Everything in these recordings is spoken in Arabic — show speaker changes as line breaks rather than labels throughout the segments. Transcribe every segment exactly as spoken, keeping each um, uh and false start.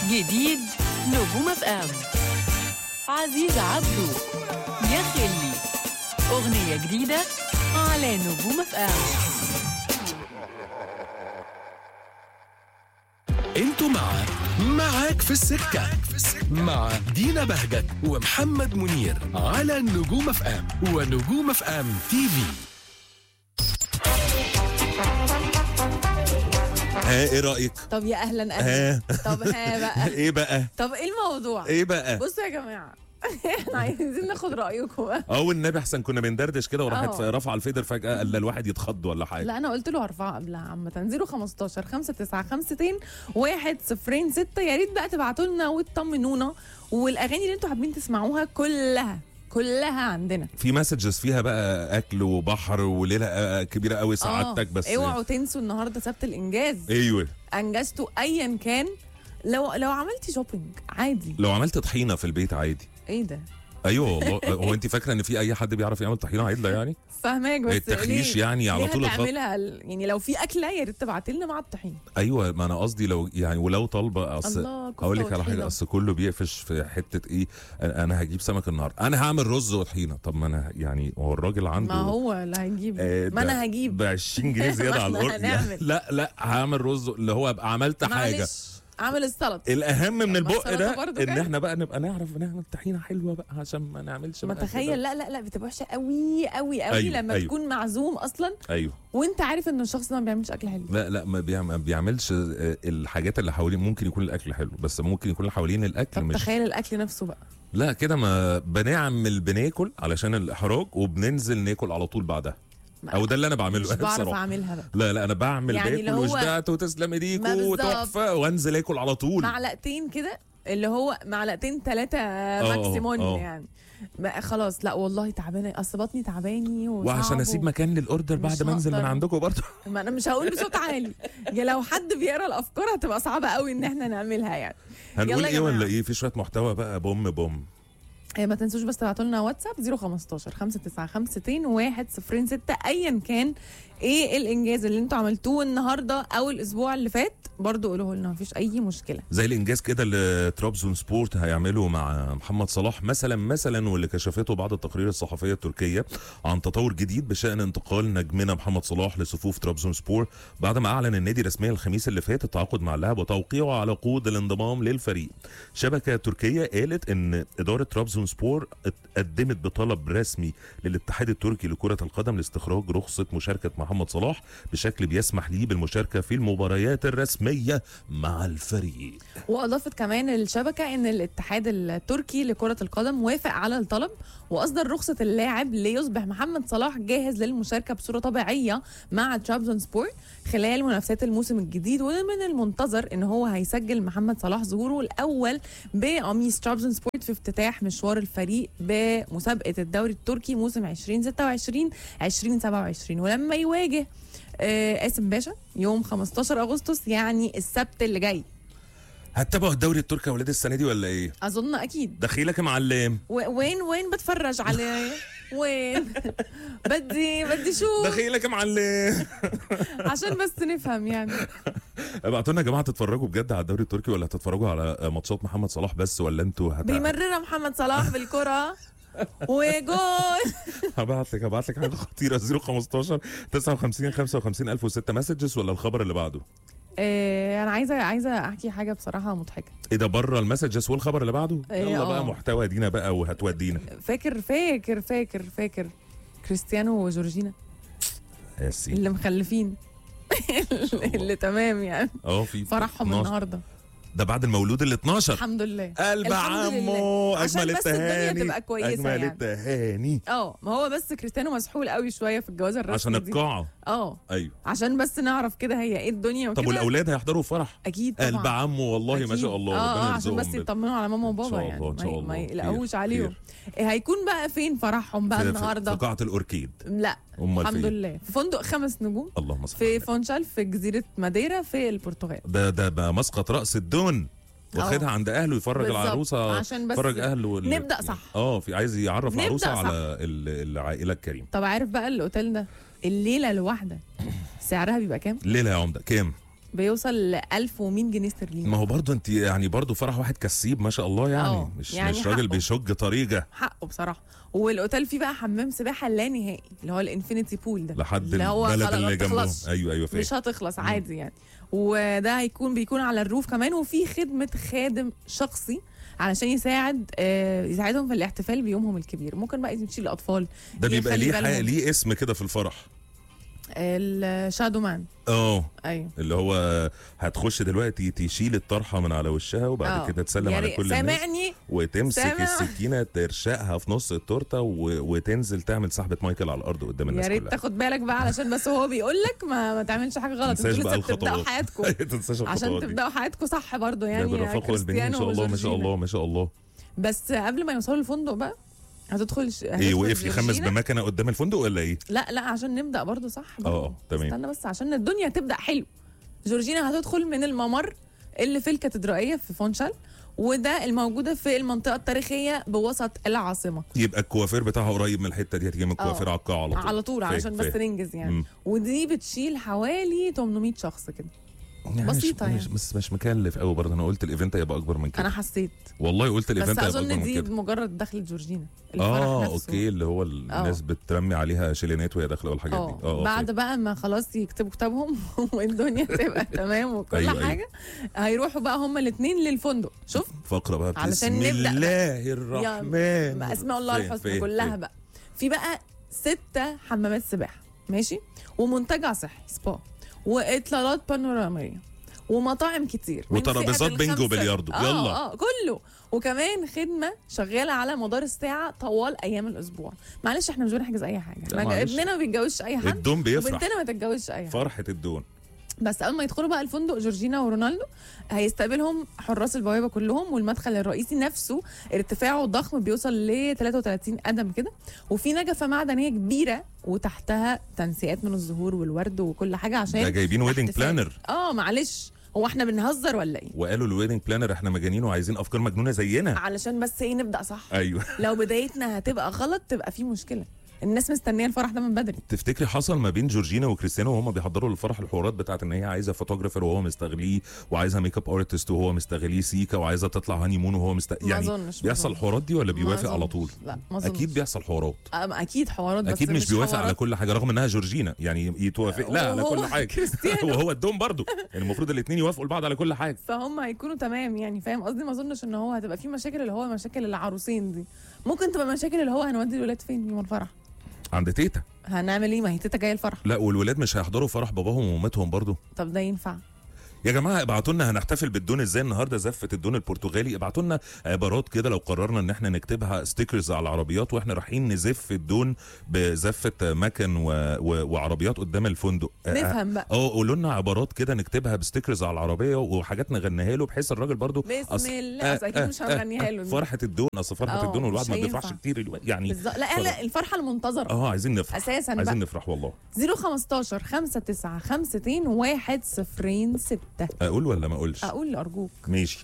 جديد نجوم اف ام. عزيز عبده يا خلي، أغنية جديدة على نجوم اف ام.
انتوا مع معاك في السكة مع دينا بهجت ومحمد منير على نجوم اف ام ونجوم اف ام تي في.
ها ايه رأيك؟
طب يا اهلا اهلا.
ها
طب ها بقى.
ايه بقى؟
طب ايه الموضوع؟
ايه بقى؟
بصوا يا جماعه احنا عايزين ناخد رايكم بقى.
اه والنبي احسن كنا بندردش كده وراحت
اه.
رفع الفيدر فجأة قال الواحد يتخض ولا حاجة.
لا انا قلت له هرفعها قبلها عامه. صفر خمستاشر خمسة تسعة خمسة واحد صفرين ستة. يا ريت بقى تبعتوا لنا وتطمنونا، والاغاني اللي انتوا حابين تسمعوها كلها كلها عندنا.
في مسجز فيها بقى اكل وبحر وليله آه، كبيره قوي سعادتك. بس
اوعوا تنسوا النهارده سبت الانجاز.
ايوه
انجزتوا ايا كان. لو لو عملتي شوبينج عادي.
لو عملت طحينه في البيت عادي.
ايه ده؟
ايوه والله. هو انت فاكره ان في اي حد بيعرف يعمل طحينه عدله يعني؟
فاهماك بس
التخليش
ليه؟
يعني على
ليه
طول الخط.
هتعملها ال- يعني لو في اكله يا ريت تبعتي لنا مع الطحين.
ايوه ما انا قصدي لو يعني ولو طالبه اصل
الله، كفتة
اقول لك على
وطحينة.
حاجه. اصل كله بيقفش في حته ايه، انا هجيب سمك النهارده، انا هعمل رز وطحينه. طب ما انا يعني هو الراجل عنده
ما هو اللي هيجيب.
آه،
ما انا هجيب
ب عشرين جنيه زياده على
ما احنا
الأرض.
هنعمل.
لا لا هعمل رز اللي هو ابقى عملت حاجه.
معلش اعمل السلطه.
الاهم من
ما
البق
السلطة
ده
برضو
ان
كده.
احنا بقى نبقى نعرف نعمل طحينه حلوه بقى عشان ما نعملش
ما
بقى
تخيل.
كده.
لا لا لا بتبقى وحشه قوي قوي قوي.
أيوة،
لما
أيوة.
تكون معزوم اصلا
ايوه
وانت عارف ان الشخص ده ما بيعملش اكل حلو.
لا لا ما بيعمل- ما بيعملش آه، الحاجات اللي حوالين. ممكن يكون الاكل حلو بس ممكن يكون اللي حوالين الاكل
طب
مش.
تخيل الاكل نفسه بقى.
لا كده ما بنعمل بناكل علشان الاحراج وبننزل ناكل على طول بعدها. او ده اللي انا بعمله
مش بعرف
بصراحة.
اعملها بقى.
لا لا انا بعمل
يعني
باكل
اللي هو-
وشبعت وتسلم
ما
ايديكوا
بالظبط.
وتحفه وانزل اكل على طول.
معلقتين كده اللي هو معلقتين ثلاثه ماكسيمون
اه.
يعني. ما خلاص لا والله تعبانه، اصل بطني تعباني
وعشان اسيب
و...
مكان للاوردر بعد
مش
ما انزل من
هقدر.
عندكم برضه.
ما انا مش هقول بصوت عالي. يا لو حد بيقرا الافكار هتبقى صعبه قوي ان احنا نعملها يعني.
هنقول
يلا يا
ايه ولا
جماعة.
ايه؟ في شويه محتوى بقى بوم بوم.
إيه، ما تنسوش بس تبعتوا لنا واتساب صفر خمستاشر خمسة تسعة خمسة واحد صفرين ستة. ايا كان ايه الانجاز اللي انتوا عملتوه النهارده او الاسبوع اللي فات، برضو قولوه لنا مفيش اي مشكله.
زي الانجاز كده اللي ترابزون سبورت هيعمله مع محمد صلاح مثلا مثلا واللي كشفته بعض التقارير الصحفيه التركيه عن تطور جديد بشان انتقال نجمنا محمد صلاح لصفوف ترابزون سبور بعد ما اعلن النادي رسميا الخميس اللي فات التعاقد مع اللاعب وتوقيعه على عقود الانضمام للفريق. شبكه تركيه قالت ان اداره ترابزون سبور قدمت بطلب رسمي للاتحاد التركي لكره القدم لاستخراج رخصه مشاركه محمد صلاح بشكل بيسمح ليه بالمشاركه في المباريات الرسميه مع الفريق.
واضافت كمان الشبكه ان الاتحاد التركي لكره القدم وافق على الطلب واصدر رخصه اللاعب ليصبح محمد صلاح جاهز للمشاركه بصوره طبيعيه مع ترابزون سبور خلال منافسات الموسم الجديد. ومن المنتظر ان هو هيسجل محمد صلاح ظهوره الاول بقميص ترابزون سبور في افتتاح مشوار الفريق بمسابقه الدوري التركي موسم ألفين وستة وعشرين ألفين وسبعة وعشرين. ولما يواجه آه قاسم باشا يوم خمستاشر اغسطس يعني السبت اللي جاي.
هتتابعوا الدوري التركي يا ولاد السنه دي ولا ايه؟
اظن اكيد.
دخيلك يا معلم.
و- وين وين بتفرج عليه؟ وين؟ بدي بدي شوف
دخيلك يا معلم.
عشان بس نفهم يعني.
ابعتوا لنا يا جماعه تتفرجوا بجد على الدوري التركي ولا هتتفرجوا على ماتشات محمد صلاح بس ولا انتوا هت...
بيمررها محمد صلاح بالكرة وجول.
هبعت لك هبعت لك حاجه خطيره. صفر خمستاشر تسعة وخمسين خمسة وخمسين ألف وستة مسجز ولا الخبر اللي بعده؟
إيه انا عايزه عايزه احكي حاجه بصراحه مضحكه.
ايه ده بره المسجز والخبر اللي بعده؟
إيه،
يلا
آه.
بقى محتوى دينا بقى وهتودينا.
فاكر فاكر فاكر فاكر كريستيانو وجورجينا
يا سيدي
اللي مخلفين اللي تمام يعني
اه في
فرحهم
اتناشر.
النهارده
ده بعد المولود ال اتناشر.
الحمد لله.
قلب
الحمد لله.
عمو
عشان
اجمل
بس الدنيا
التهاني
تبقى كويسة
اجمل
يعني.
التهاني
اه ما هو بس كريستيانو مسحول قوي شويه في الجوازه الرسمي
عشان
دي.
القاعه.
اه
ايوه
عشان بس نعرف كده هي ايه الدنيا وكده.
طب والاولاد هيحضروا فرح؟
اكيد طبعا.
قلب عمو والله ما
أكيد.
شاء الله
اه,
ربنا
آه عشان
يرزقهم
بس
بال-
يطمنوا على ماما
إن
وبابا
شاء
يعني
الله، إن شاء
ما-
الله.
ما
خير،
يقلقوش عليهم.
خير.
إيه هيكون بقى فين فرحهم بقى
في- في-
النهارده؟
في قاعه الاوركيد.
لا
أمال
الحمد
فين؟
لله في فندق خمس نجوم
اللهم صل
في
على
فونشال في جزيره ماديرا في البرتغال.
ده ده بقى مسقط راس الدون واخدها
أه.
عند اهله يفرج
بالظبط.
العروسه
عشان بس
يفرج اهله وال...
نبدأ صح.
اه في عايز يعرف
نبدأ
العروسه
صح.
على ال- العائله الكريمه.
طب عارف بقى الاوتيل ده الليله الواحده سعرها بيبقى كام؟
ليله يا عمده كام؟
بيوصل ل ألف ومية جنيه استرليني.
ما هو برضه انت يعني برضه فرح واحد كسيب ما شاء الله يعني
أوه.
مش
يعني
مش راجل
حقه.
بيشج طريقه
حقه بصراحه. والاوتيل فيه بقى حمام سباحه لا نهائي اللي هو الانفينيتي بول ده
لحد
اللي هو
البلد
خلاص ما
اللي جنبهم.
بتخلصش.
ايوه ايوه فاهم.
مش هتخلص عادي يعني. وده هيكون بيكون على الروف كمان، وفي خدمه خادم شخصي علشان يساعد آه يساعدهم في الاحتفال بيومهم الكبير. ممكن بقى يشيل الاطفال.
ده بيبقى
يخلي
ليه
بالهم.
حق ليه اسم كده في الفرح.
الشادو مان.
اه
ايوه
اللي هو هتخش دلوقتي تشيل الطرحه من على وشها وبعد
آه.
كده تسلم
يا
على
ريت-
كل الناس
سامعني
وتمسك
سامع.
السكينه ترشقها في نص التورته و... وتنزل تعمل سحبه مايكل على الارض قدام الناس
يا ريت
كلها.
تاخد بالك بقى علشان بس هو بيقول لك ما, ما تعملش حاجه غلط.
تنساش
انتوا
بقى
لسه بتبداوا
الخطوات.
حياتكم
تنساش
عشان
الخطوات دي.
تبداوا حياتكم صح برضه
ده
يعني. يا
بالرفاق والبنين ما
كريستيانو
شاء الله ما شاء
وجورجينا.
الله ما شاء الله.
بس قبل ما يوصلوا الفندق بقى هتدخل ش...
ايه
هتدخل
وقف يخمس
جورجينا.
بمكنه قدام الفندق ولا ايه؟
لا لا عشان نبدا برضه صح برضه.
اه تمام.
استنى بس عشان الدنيا تبدا حلو. جورجينا هتدخل من الممر اللي في الكاتدرائيه في فونشال، وده الموجوده في المنطقه التاريخيه بوسط العاصمه.
يبقى الكوافير بتاعها قريب من الحته دي، هتيجي من الكوافير
آه.
على القاعه على طول.
على طول
فاهم،
علشان بس
فاهم.
ننجز يعني.
مم.
ودي بتشيل حوالي ثمانمية شخص كده.
يعني
بسيطة
مش
يعني.
مش بس مش مكلف قوي برضه. انا قلت الايفنت هيبقى اكبر من كده.
انا حسيت
والله قلت
بس
الايفنت هيبقى اكبر
اظن
من
دي
كده.
مجرد دخلة جورجينا الفرح
اه
نفسه.
اوكي اللي هو الناس بترمي عليها شيلينات وهي داخله والحاجات دي.
اه بعد بقى ما خلاص يكتبوا كتابهم والدنيا تبقى تمام وكل
أيوة،
أيوة حاجه أيوة. هيروحوا بقى هما الاثنين للفندق. شوف
فقره بقى
علشان
بسم
نبدأ
الله الرحمن
ما اسماء الله
فاهم،
الحسنى
فاهم،
كلها
فاهم.
بقى. في بقى ستة حمامات سباحه ماشي، ومنتجع صحي سبا، واطلالات بانوراميه، ومطاعم كتير من
وترابيزات
فئة
بينجو
الخمسة.
وبلياردو.
آه
يلا.
اه كله. وكمان خدمه شغاله على مدار الساعه طوال ايام الاسبوع. معلش احنا مش بنحجز اي حاجه.
لا،
احنا
معلش.
ابننا ما بيتجوزش اي حد
الدون بيفرح.
وبنتنا ما تتجوزش اي حد.
فرحه الدون.
بس اول ما يدخلوا بقى الفندق جورجينا ورونالدو هيستقبلهم حراس البوابه كلهم، والمدخل الرئيسي نفسه ارتفاعه ضخم بيوصل ل ثلاثة وثلاثين قدم كده، وفي نجفه معدنيه كبيره وتحتها تنسيقات من الزهور والورد وكل حاجه عشان
ده جايبين ويدنج
احتفال.
بلانر.
اه معلش هو احنا بنهزر ولا ايه؟
وقالوا الويدنج بلانر احنا مجانين وعايزين افكار مجنونه زينا.
علشان بس ايه نبدا صح.
ايوه.
لو بدايتنا هتبقى غلط تبقى في مشكله. الناس مستنيه الفرح ده من بدري.
تفتكري حصل ما بين جورجينا وكريستيانو وهم بيحضروا للفرح الحوارات بتاعت ان هي عايزه فوتوغرافر وهو مستغليه، وعايزه ميك اب ارتست وهو مستغليه سيكا، وعايزه تطلع هاني مون وهو مست...
ما
يعني
أظنش، ما
بيحصل
أظنش.
الحوارات دي ولا
ما
بيوافق على
أظنش.
طول؟
لا ما أظنش.
اكيد بيحصل حوارات.
أم- اكيد حوارات بس
اكيد مش بيوافق على
حوارات.
كل حاجه رغم انها جورجينا يعني يتوافق لا على
وهو
كل حاجه.
كريستيانو.
وهو الدوم برضو يعني المفروض الاثنين يوافقوا لبعض على كل حاجه.
فهم هيكونوا تمام يعني فاهم قصدي. ما اظنش ان هو هتبقى في مشاكل اللي هو مشاكل العروسين دي. ممكن تبقى مشاكل اللي هو هنودي الولاد فين يوم الفرح.
عند تيتا.
هنعمل ايه ما هي تيتا جايه الفرح.
لا والولاد مش هيحضروا فرح باباهم ومامتهم برضو.
طب ده ينفع؟
يا جماعه ابعتوا لنا هنحتفل بالدون ازاي النهارده زفه الدون البرتغالي. ابعتوا لنا عبارات كده لو قررنا ان احنا نكتبها ستيكرز على العربيات واحنا رايحين نزف الدون بزفه مكن و... و... وعربيات قدام الفندق.
نفهم بقى.
اه قولوا لنا عبارات كده نكتبها بستيكرز على العربيه وحاجات نغنيها له بحيث الراجل برضو
بسم الله. أصل اكيد مش هنغنيها له.
فرحه الدون اصل فرحه
اه،
الدون والواحد
مش
ما
هينفع.
بيفرحش كتير الو- يعني
بالظبط. لا لا الفرحه المنتظره.
اه عايزين نفرح
اساسا
عايزين
بقى.
نفرح والله.
صفر خمستاشر خمسة تسعة خمستين واحد صفرين ستة.
اقول ولا ما اقولش؟
اقول ارجوك.
ماشي.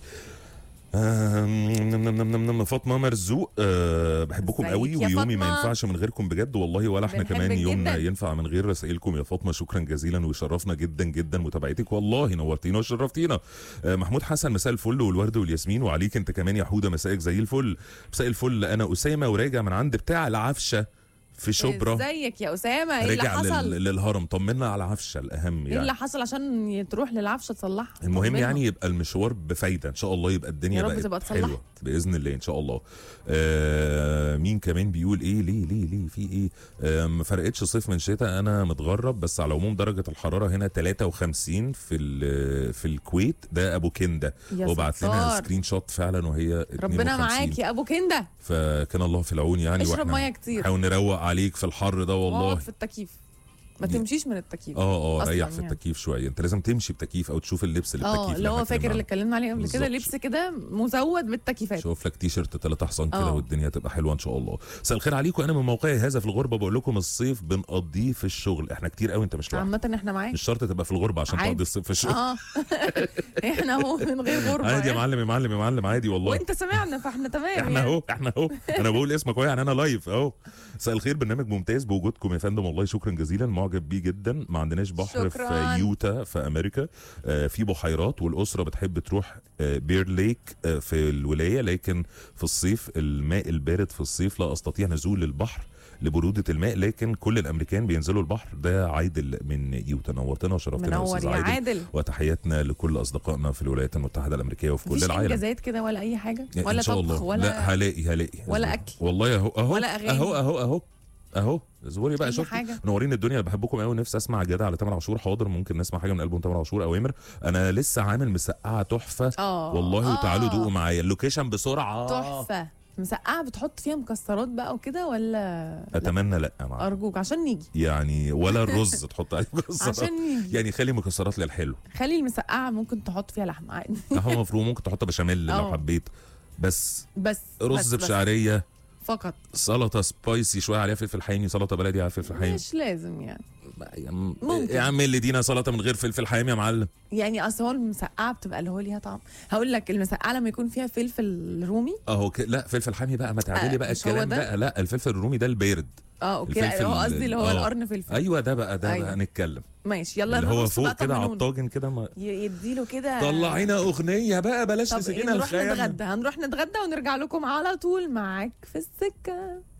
آم، فاطمه مرزوق أه بحبكم
ازيك
قوي
يا
ويومي
فاطمة؟
ما ينفعش من غيركم بجد والله ولا احنا
بنحبك
كمان يومنا
جداً.
ينفع من غير رسائلكم يا فاطمه. شكرا جزيلا ويشرفنا جدا جدا متابعتك والله نورتينا وشرفتينا. أه محمود حسن مساء الفل والورد والياسمين وعليك انت كمان يا حوده مسائك زي الفل. مساء الفل انا اسامه وراجع من عند بتاع العفشه في شبرا.
ازيك يا اسامه؟ ايه اللي
رجع
حصل؟
لل- للهرم طمنا على العفشه الاهم
ايه
يعني.
اللي حصل عشان تروح للعفشه تصلحها؟
المهم
طمنا.
يعني يبقى المشوار بفايده ان شاء الله يبقى الدنيا
يا رب
بقت
تبقى اتصلحت.
حلوه باذن الله ان شاء الله. آه مين كمان بيقول ايه ليه ليه ليه في ايه آه ما فرقتش صيف من شتاء انا متغرب بس على العموم درجه الحراره هنا ثلاثة وخمسين في ال- في الكويت. ده ابو كنده
يا
وبعت لنا
ستار.
سكرين شوت فعلا وهي اتنين وخمسين.
ربنا معاك يا ابو كنده.
فكان الله في العون يعني.
اشرب
واحنا
ميه كتير.
نحاول نروق عليك في الحر ده والله.
اقعد في التكييف ما تمشيش من التكييف.
اه اه
أصلاً
ريح في
يعني.
التكييف شويه. انت لازم تمشي بتكييف او تشوف اللبس اللي
اه
التكييف
اللي هو فاكر اللي اتكلمنا عليه قبل كده
بالظبط.
لبس كده مزود بالتكييفات.
شوف لك تي شيرت ثلاثة حصان كده
اه.
والدنيا تبقى حلوه ان شاء الله. مساء الخير عليكم انا من موقعي هذا في الغربه بقول لكم الصيف بنقضيه في الشغل. احنا كتير قوي انت مش لوحدك.
عامة احنا معاك.
مش شرط تبقى في الغربه عشان
عادي.
تقضي الصيف في الشغل.
اه احنا اهو من غير غربة.
عادي يا
يعني.
معلم يا معلم يا معلم عادي والله.
وانت سمعنا فاحنا تمام
احنا
يعني.
اهو احنا اهو انا بقول اسمك اهو يعني انا لايف اهو. مساء الخير برنامج ممتاز بوجودكم يا فندم والله شكرا جزيلا. معجب بيه جدا. ما عندناش بحر
شكراً.
في يوتا في امريكا. آه في بحيرات والاسره بتحب تروح آه بير ليك آه في الولايه، لكن في الصيف الماء البارد في الصيف لا استطيع نزول البحر لبرودة الماء، لكن كل الامريكان بينزلوا البحر. ده عادل من يوتا، نورتنا وشرفتنا يا
منور
استاذ
يا
عادل.
عادل.
وتحياتنا لكل اصدقائنا في الولايات المتحده الامريكيه وفي كل
مفيش
العالم.
انجازات كده ولا اي حاجه
يعني
ولا
إن شاء
طبخ
الله.
ولا
لا هلاقي هلاقي
ولا أكل.
والله اهو اهو
ولا أغاني.
اهو اهو اهو اهو زوري بقى.
أي
شوف
حاجة.
منورين الدنيا، بحبكم قوي. نفسي اسمع جدع على تامر عاشور. حاضر، ممكن نسمع حاجه من البوم تامر عاشور اوامر. انا لسه عامل مسقعه تحفه
اه
والله،
آه.
وتعالوا دوقوا معايا اللوكيشن بسرعه.
تحفه. مسقعه بتحط فيها مكسرات بقى وكده ولا؟
اتمنى لا يا معلم.
ارجوك عشان نيجي.
يعني ولا الرز تحط عليه مكسرات،
عشان نيجي.
يعني خلي مكسرات للحلو.
خلي المسقعه ممكن تحط فيها لحمه عادي.
لحمه مفرومه ممكن تحط بشاميل لو
أه.
حبيت، بس
بس
رز
بس
بشعريه
بس فقط.
سلطه سبايسي شويه عليها فلفل حامي، سلطه بلدي على فلفل حامي.
مش لازم يعني.
ممكن اعمل لي دينا سلطه من غير فلفل حامي يا معلم.
يعني اصل هو المسقعه بتبقى اللي هو ليها طعم. هقول لك المسقعه لما يكون فيها فلفل رومي.
اهو ك... لا فلفل حامي بقى ما تعدلي
آه،
بقى
مش هو
الكلام
ده؟
بقى. لا الفلفل الرومي ده البارد.
اه اوكي،
الفلفل
هو قصدي اللي هو
آه.
القرن فلفل.
ايوه ده بقى ده
أيوة.
بقى نتكلم.
ماشي يلا
اللي هو
نبص
فوق
بقى
كده على
طمنونا.
الطاجن كده ما...
ي- يديله كده.
طلعينا اغنيه بقى، بلاش
طب إيه،
تسيبينا
نروح
الخيال.
نتغدى. هنروح نتغدى ونرجع لكم على طول معاك في السكه.